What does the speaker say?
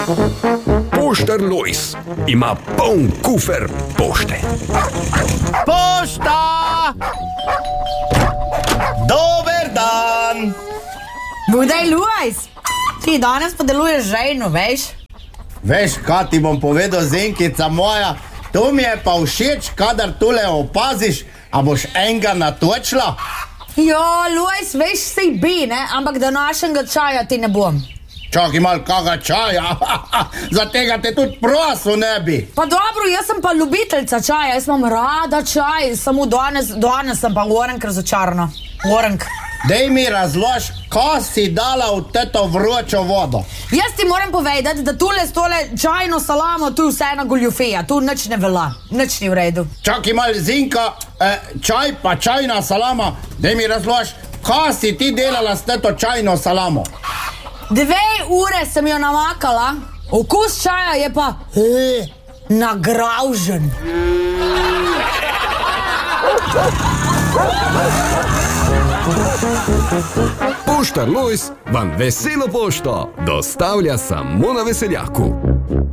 Poštar Lojz ima poln kufer pošte. Pošta! Dober dan! Budaj, Lojz, ti danes pa deluješ žejno, veš? Veš, kaj ti bom povedal, zenkica moja? To mi je pa všeč, kadar tule opaziš, a boš enega natočila? Jo, Lojz, veš, sej bi, ne? Ampak današnjega čaja ti ne bom. Čakaj mal kaga čaja, za tega te tudi prosil ne bi. Pa dobro, jaz sem pa ljubiteljca čaja, jaz imam rada čaj, samo danes sem pa orenk razočarana. Orenk. Dej mi razlož, kaj si dala v teto vročo vodo. Jaz ti moram povedati, da tule s tole čajno salamo tu vse ena goljufija, tu nič ne velja, nič ni v redu. Čakaj mal, Zinka, čaj pa čajna salama, dej mi razlož, kaj si ti delala s teto čajno salamo? 2 ure sem jo namakala, okus čaja je pa nagravžen. Poštar Lojz vam veselo pošto dostavlja samo na Veseljaku.